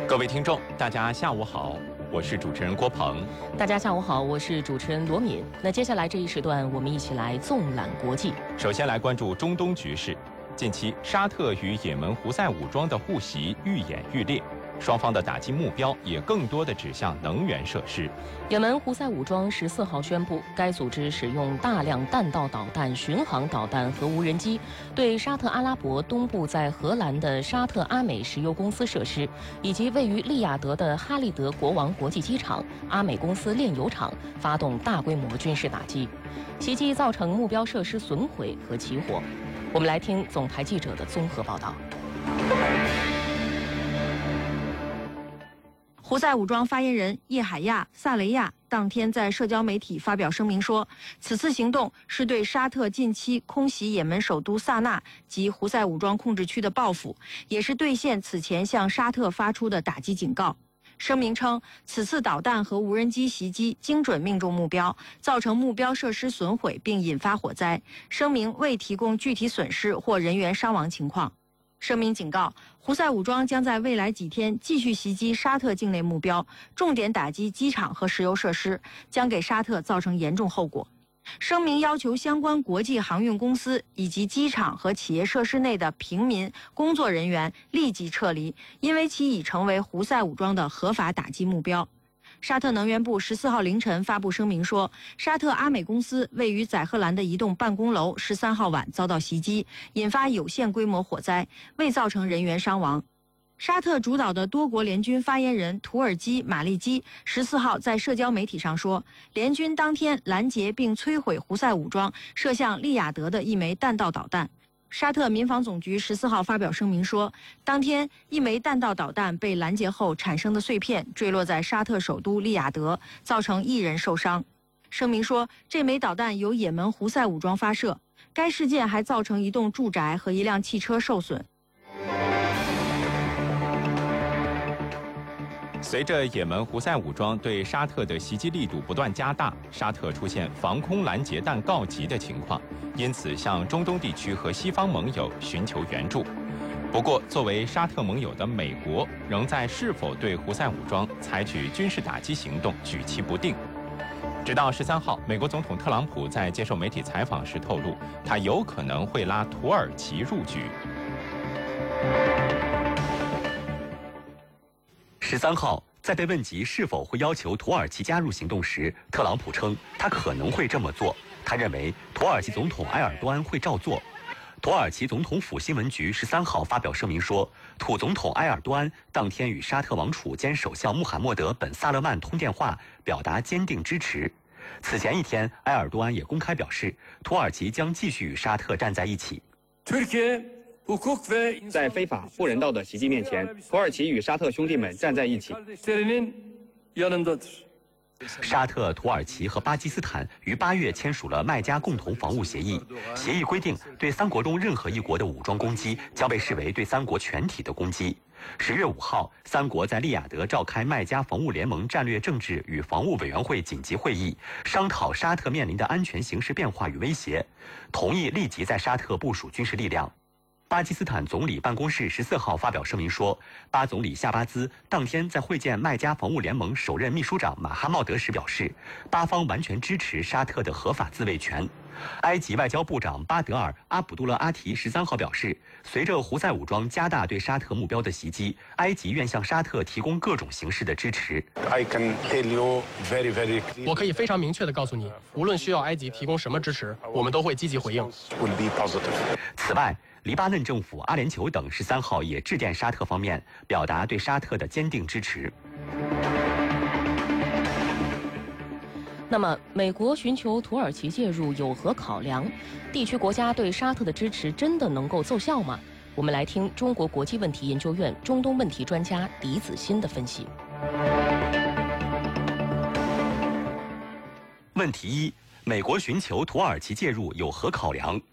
各位听众，大家下午好，我是主持人郭鹏。 大家下午好，我是主持人罗敏。那接下来这一时段，我们一起来纵览国际。 首先来关注中东局势。近期，沙特与也门胡塞武装的互袭愈演愈烈，双方的打击目标也更多地指向能源设施。 也门胡塞武装14号宣布，该组织使用大量弹道导弹、巡航导弹和无人机，对沙特阿拉伯东部在荷兰的沙特阿美石油公司设施，以及位于利雅得的哈利德国王国际机场、阿美公司炼油厂发动大规模军事打击。袭击造成目标设施损毁和起火。我们来听总台记者的综合报道。 胡塞武装发言人叶海亚·萨雷亚当天在社交媒体发表声明说，此次行动是对沙特近期空袭也门首都萨那及胡塞武装控制区的报复，也是兑现此前向沙特发出的打击警告。声明称，此次导弹和无人机袭击精准命中目标，造成目标设施损毁并引发火灾。声明未提供具体损失或人员伤亡情况。声明警告，胡塞武装将在未来几天继续袭击沙特境内目标，重点打击机场和石油设施，将给沙特造成严重后果。声明要求相关国际航运公司以及机场和企业设施内的平民工作人员立即撤离，因为其已成为胡塞武装的合法打击目标。沙特能源部14号凌晨发布声明说，沙特阿美公司位于载荷兰的一栋办公楼13号晚遭到袭击，引发有限规模火灾，未造成人员伤亡。沙特主导的多国联军发言人土耳其马利基14号在社交媒体上说，联军当天拦截并摧毁胡塞武装射向利雅得的一枚弹道导弹。沙特民防总局14号发表声明说，当天一枚弹道导弹被拦截后产生的碎片坠落在沙特首都利雅得，造成1人受伤。声明说，这枚导弹由也门胡塞武装发射。该事件还造成一栋住宅和一辆汽车受损。 随着也门胡塞武装对沙特的袭击力度不断加大，沙特出现防空拦截弹告急的情况，因此向中东地区和西方盟友寻求援助。不过，作为沙特盟友的美国，仍在是否对胡塞武装采取军事打击行动举棋不定。直到13号，美国总统特朗普在接受媒体采访时透露，他有可能会拉土耳其入局。 13号，在被问及是否会要求土耳其加入行动时，特朗普称他可能会这么做。他认为土耳其总统埃尔多安会照做。土耳其总统府新闻局13号发表声明说，土总统埃尔多安当天与沙特王储兼首相穆罕默德·本·萨勒曼通电话，表达坚定支持。此前一天，埃尔多安也公开表示，土耳其将继续与沙特站在一起。 在非法不人道的袭击面前，土耳其与沙特兄弟们站在一起。 沙特、土耳其和巴基斯坦于8月签署了麦加共同防务协议。协议规定，对3国中任何一国的武装攻击将被视为对3国全体的攻击。10月5号，3国在利雅得召开麦加防务联盟战略政治与防务委员会紧急会议，商讨沙特面临的安全形势变化与威胁，同意立即在沙特部署军事力量。巴基斯坦总理办公室14号发表声明说，巴总理夏巴兹当天在会见麦加防务联盟首任秘书长马哈茂德时表示，巴方完全支持沙特的合法自卫权。埃及外交部长巴德尔·阿卜杜勒阿提13号表示，随着胡塞武装加大对沙特目标的袭击，埃及愿向沙特提供各种形式的支持。 我可以非常明确地告诉你，无论需要埃及提供什么支持，我们都会积极回应。 此外，黎巴嫩政府、阿联酋等13号也致电沙特方面，表达对沙特的坚定支持。 那么，美国寻求土耳其介入有何考量？地区国家对沙特的支持真的能够奏效吗？我们来听中国国际问题研究院中东问题专家李子欣的分析。 问题1：美国寻求土耳其介入有何考量？